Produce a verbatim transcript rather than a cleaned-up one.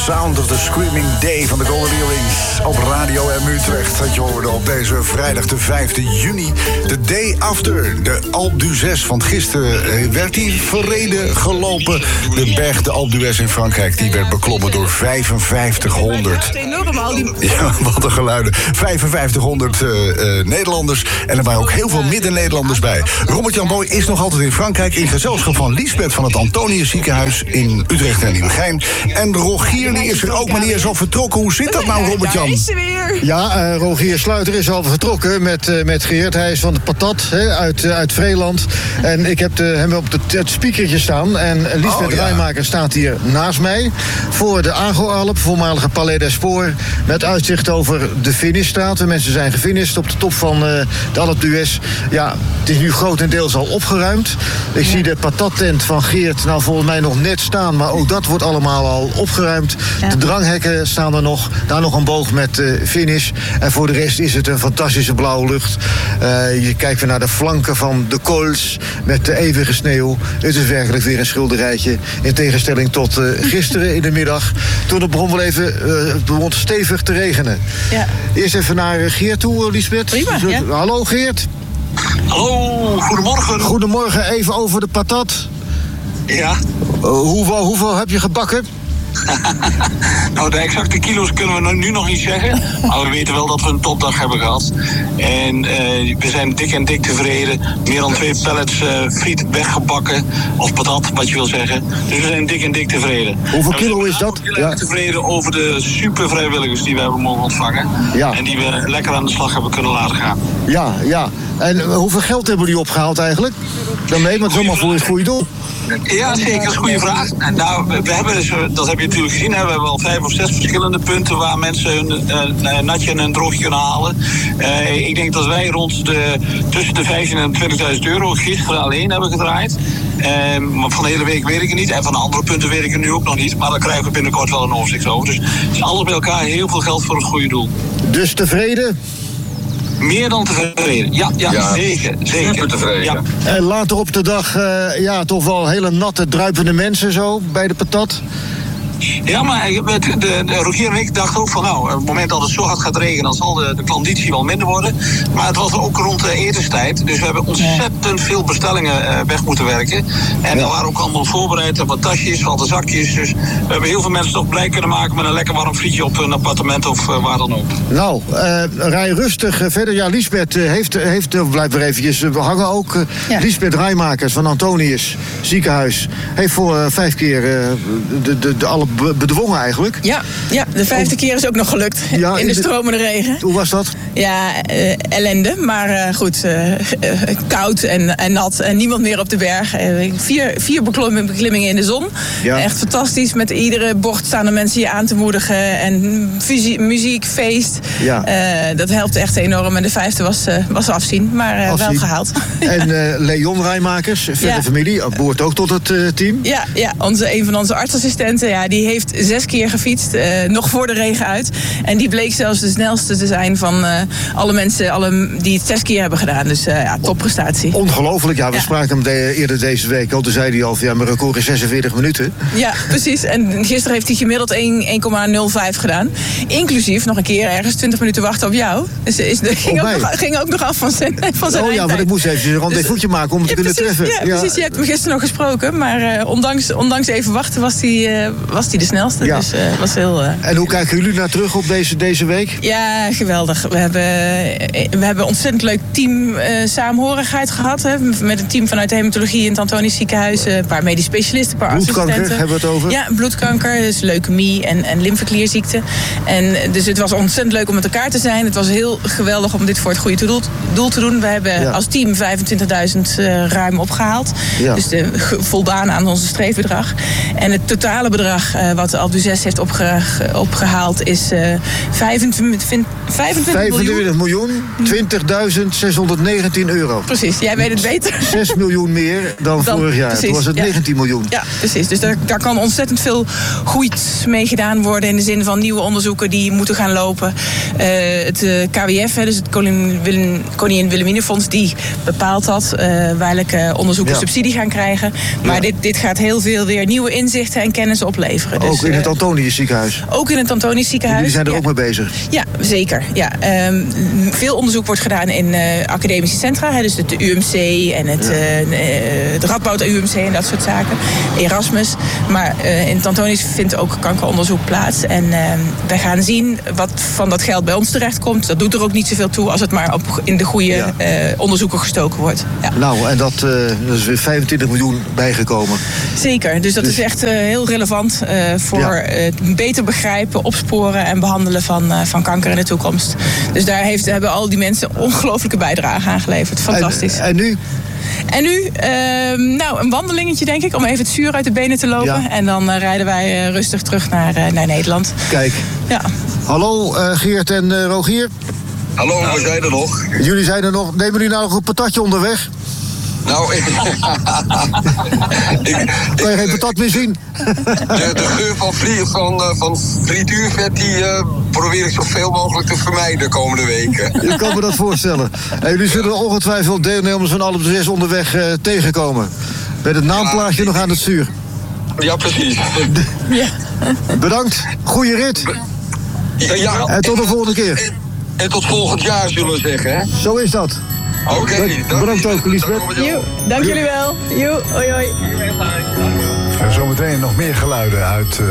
Sound of the Screaming Day van de Golden Earrings op Radio M Utrecht. Dat je hoorde op deze vrijdag de vijfde juni. De day after, de Alpe d'Huez. Want gisteren werd die verreden gelopen. De berg de Alpe d'Huez in Frankrijk. Die werd beklommen door vijfenvijftighonderd. Ja, wat een geluiden. vijfenvijftighonderd uh, uh, Nederlanders. En er waren ook heel veel midden-Nederlanders bij. Robert-Jan Boy is nog altijd in Frankrijk. In gezelschap van Liesbeth van het Antonius Ziekenhuis in Utrecht en Nieuwegein. En Rogier die is er ook, maar die is al vertrokken. Hoe zit dat nou, Robert-Jan? Daar is ze weer. Ja, uh, Rogier Sluiter is al vertrokken met, uh, met Geert. Hij is van de Patat hè, uit, uh, uit Vreeland. En ik heb de, hem op de, het speakertje staan. En Liesbeth oh, ja. Rijmaker staat hier naast mij. Voor de Agro-Alp, voormalige Palais des Sports. Met uitzicht over de finishstraat. De mensen zijn gefinished op de top van uh, de Alpe d'Huez. Ja, het is nu grotendeels al opgeruimd. Ik ja. zie de Patat-tent van Geert nou volgens mij nog net staan. Maar ook dat wordt allemaal al opgeruimd. Ja. De dranghekken staan er nog. Daar nog een boog met uh, finish. En voor de rest is het een fantastische blauwe lucht. Uh, je kijkt weer naar de flanken van de cols met de eeuwige sneeuw. Het is werkelijk weer een schilderijtje. In tegenstelling tot uh, gisteren in de middag. Toen het begon wel even uh, begon stevig te regenen. Ja. Eerst even naar Geert toe, Liesbeth. Prima, ja. Hallo Geert. Hallo, goedemorgen. Goedemorgen, even over de patat. Ja. Uh, hoeveel, hoeveel heb je gebakken? Nou, de exacte kilo's kunnen we nu nog niet zeggen. Maar we weten wel dat we een topdag hebben gehad. En uh, we zijn dik en dik tevreden. Meer dan twee pallets uh, friet weggebakken. Of patat, wat je wil zeggen. Dus we zijn dik en dik tevreden. Hoeveel kilo is dat? We zijn heel erg tevreden over de super vrijwilligers die we hebben mogen ontvangen. Ja. En die we lekker aan de slag hebben kunnen laten gaan. Ja, ja. En uh, hoeveel geld hebben jullie opgehaald eigenlijk? Daarmee, maar het is allemaal voor het goede doel. Ja, zeker. Dat is een goede vraag. Nou, we hebben dus, dat heb je natuurlijk gezien, hè, we hebben al vijf of zes verschillende punten waar mensen hun uh, natje en een droogje kunnen halen. Uh, ik denk dat wij rond de tussen de vijftienduizend en twintigduizend euro gisteren alleen hebben gedraaid. Uh, maar van de hele week weet ik het niet. En van de andere punten weet ik het nu ook nog niet. Maar daar krijgen we binnenkort wel een overzicht over. Dus het is alles bij elkaar heel veel geld voor het goede doel. Dus tevreden? Meer dan tevreden. Ja, ja, ja zeker. Zeker tevreden. Ja. En later op de dag, uh, ja, toch wel hele natte, druipende mensen zo bij de patat. Ja, maar de, de, de Rogier en ik dachten ook van nou, op het moment dat het zo hard gaat regenen, dan zal de, de klanditie wel minder worden. Maar het was ook rond de etenstijd. Dus we hebben ontzettend veel bestellingen uh, weg moeten werken. En ja. we waren ook allemaal voorbereid op wat tasjes, wat zakjes. Dus we hebben heel veel mensen toch blij kunnen maken met een lekker warm frietje op een appartement of uh, waar dan ook. Nou, uh, rij rustig uh, verder. Ja, Liesbeth uh, heeft, heeft uh, blijf maar eventjes uh, hangen ook. Uh, ja. Liesbeth Rijmakers van Antonius Ziekenhuis heeft voor uh, vijf keer uh, de, de, de alle bedwongen eigenlijk. Ja, ja, de vijfde oh. keer is ook nog gelukt. Ja, in de stromende regen. Hoe was dat? Ja, uh, ellende. Maar uh, goed, uh, uh, koud en, en nat. En niemand meer op de berg. Uh, vier vier beklimmingen in de zon. Ja. Echt fantastisch. Met iedere bocht staan de mensen je aan te moedigen. En fusie, muziek, feest. Ja. Uh, dat helpt echt enorm. En de vijfde was, uh, was afzien. Maar uh, afzien. wel gehaald. En uh, Leon Rijmakers, verder ja. familie, behoort ook tot het uh, team? Ja, ja onze, een van onze artsassistenten. Ja, die heeft zes keer gefietst, uh, nog voor de regen uit. En die bleek zelfs de snelste te zijn van uh, alle mensen alle die het zes keer hebben gedaan. Dus uh, ja, topprestatie. Ongelooflijk, ja. We ja. spraken hem de, eerder deze week al. Toen zei hij al, ja, mijn record is zesenveertig minuten. Ja, precies. En gisteren heeft hij gemiddeld één komma nul vijf gedaan. Inclusief nog een keer ergens twintig minuten wachten op jou. Dus is, ging, ook nog, ging ook nog af van zijn, van zijn Oh ja, maar ik moest even een rendezvousje dus, maken om hem ja, te kunnen precies, treffen. Ja, ja, precies. Je hebt hem gisteren nog gesproken. Maar uh, ondanks, ondanks even wachten was hij, uh, was hij de snelste. Ja. Dus, uh, was heel, uh, en hoe kijken jullie naar terug op deze, deze week? Ja, geweldig. We hebben, we hebben een ontzettend leuk team uh, saamhorigheid gehad. Hè, met een team vanuit de hematologie in het Antonius Ziekenhuis. Een paar medisch specialisten, een paar bloedkanker, assistenten. Hebben we het over? Ja, bloedkanker, dus leukemie en, en lymfeklierziekte. En dus het was ontzettend leuk om met elkaar te zijn. Het was heel geweldig om dit voor het goede doel, doel te doen. We hebben ja. als team vijfentwintigduizend uh, ruim opgehaald. Ja. Dus de, voldaan aan onze streefbedrag. En het totale bedrag uh, wat de Alpe d'Huez heeft opge, opgehaald is uh, vijfentwintig, vijfentwintig miljoen, twintigduizend zeshonderdnegentien euro. Precies, jij weet het beter. zes miljoen meer dan, dan vorig jaar. Precies, toen was het ja. negentien miljoen. Ja, precies. Dus daar, daar kan ontzettend veel goeds mee gedaan worden in de zin van nieuwe onderzoeken die moeten gaan lopen. Uh, het uh, K W F, hè, dus het Koningin Willem, Koningin Wilhelminafonds, die bepaalt dat. Uh, welke onderzoeken ja. subsidie gaan krijgen. Maar ja. dit, dit gaat heel veel weer nieuwe inzichten en kennis opleveren. leveren. Dus, ook in het uh, Antonius ziekenhuis? Ook in het Antonius ziekenhuis. Jullie zijn er ja. ook mee bezig? Ja, zeker. Ja. Um, veel onderzoek wordt gedaan in uh, academische centra. Hè, dus het U M C en het, ja. uh, het Radboud U M C en dat soort zaken. Erasmus. Maar uh, in het Antonius vindt ook kankeronderzoek plaats. En uh, wij gaan zien wat van dat geld bij ons terechtkomt. Dat doet er ook niet zoveel toe als het maar op, in de goede ja. uh, onderzoeken gestoken wordt. Ja. Nou, en dat, uh, dat is weer vijfentwintig miljoen bijgekomen. Zeker, dus dat dus... is echt uh, heel relevant uh, voor ja. het beter begrijpen, opsporen en behandelen van, uh, van kanker in de toekomst. Dus daar heeft, hebben al die mensen ongelooflijke bijdrage aan geleverd. Fantastisch. En, en nu? En nu, uh, nou, een wandelingetje denk ik, om even het zuur uit de benen te lopen. Ja. En dan uh, rijden wij uh, rustig terug naar, uh, naar Nederland. Kijk. Ja. Hallo uh, Geert en uh, Rogier. Hallo, we zijn er nog. Jullie zijn er nog. Nemen jullie nou nog een patatje onderweg? Nou, ik... ik kan je geen patat meer zien? De, de geur van, vlie, van, uh, van frituurvet, die uh, probeer ik zoveel mogelijk te vermijden de komende weken. Je kan me dat voorstellen. En jullie zullen ongetwijfeld deelnemers van alle zes onderweg uh, tegenkomen. Met het naamplaatje ja, nog aan het stuur. Ja, precies. Ja. Bedankt. Goeie rit. Ja, ja. En tot de volgende keer. En, en tot volgend jaar, zullen we zeggen, hè? Zo is dat. Oké, okay, bedankt ook, Liesbeth. Dank, dank jullie wel. Joe, hoi hoi. En zometeen nog meer geluiden uit... Uh...